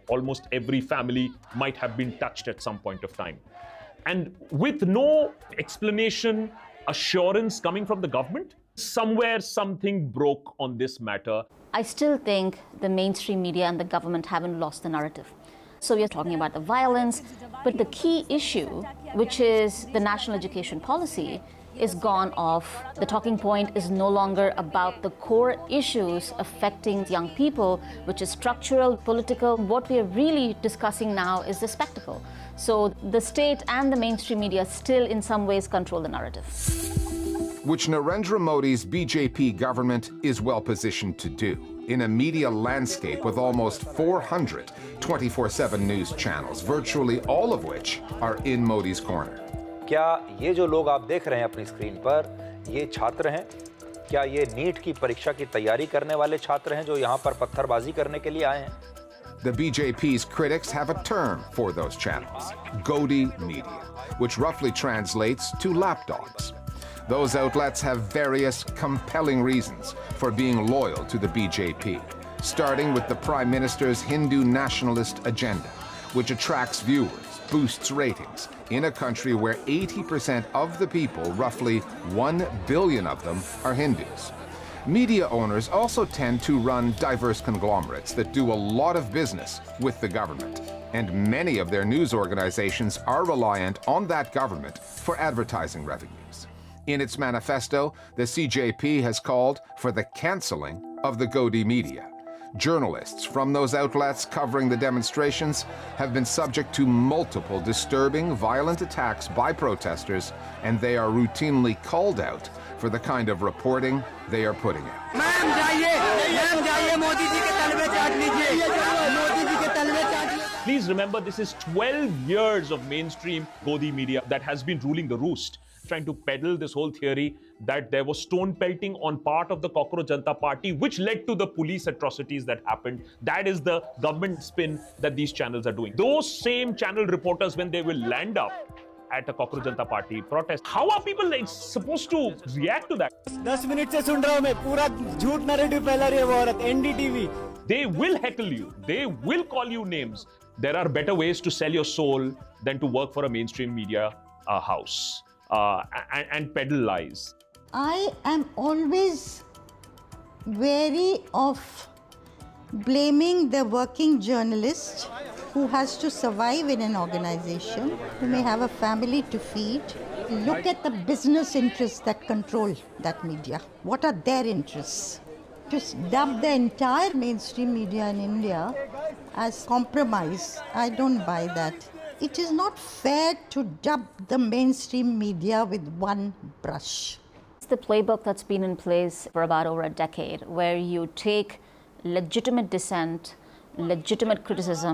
almost every family might have been touched at some point of time. And with no explanation, assurance coming from the government, somewhere something broke on this matter. I still think the mainstream media and the government haven't lost the narrative. So we are talking about the violence, but the key issue, which is the national education policy, is gone off. The talking point is no longer about the core issues affecting young people, which is structural, political. What we are really discussing now is the spectacle. So the state and the mainstream media still in some ways control the narrative. Which Narendra Modi's BJP government is well positioned to do in a media landscape with almost 400 24/7 news channels, virtually all of which are in Modi's corner. क्या ये जो लोग आप देख रहे हैं अपनी screen पर, ये छात्र हैं? क्या ये नीट की परीक्षा की तैयारी करने वाले छात्र हैं जो यहाँ पर पत्थरबाजी करने के लिए आए हैं? The BJP's critics have a term for those channels, Godi Media, which roughly translates to lapdogs. Those outlets have various compelling reasons for being loyal to the BJP, starting with the Prime Minister's Hindu nationalist agenda, which attracts viewers, boosts ratings, in a country where 80% of the people, roughly 1 billion of them, are Hindus. Media owners also tend to run diverse conglomerates that do a lot of business with the government, and many of their news organizations are reliant on that government for advertising revenues. In its manifesto, the CJP has called for the cancelling of the Godi Media. Journalists from those outlets covering the demonstrations have been subject to multiple disturbing, violent attacks by protesters, and they are routinely called out for the kind of reporting they are putting out. Please remember, this is 12 years of mainstream Godi media that has been ruling the roost, trying to peddle this whole theory that there was stone pelting on part of the Cockroach Janata Party, which led to the police atrocities that happened. That is the government spin that these channels are doing. Those same channel reporters, when they will land up at a Cockroach Janata Party protest, how are people supposed to react to that? 10 minute से सुन रहा हूं मैं, पूरा झूठ narrative फैला रही है वो औरत, NDTV. They will heckle you. They will call you names. There are better ways to sell your soul than to work for a mainstream media house and peddle lies. I am always wary of blaming the working journalist who has to survive in an organization, who may have a family to feed. Look at the business interests that control that media. What are their interests? To dub the entire mainstream media in India as compromise, I don't buy that. It is not fair to dub the mainstream media with one brush. It's the playbook that's been in place for about over a decade, where you take legitimate dissent, legitimate criticism,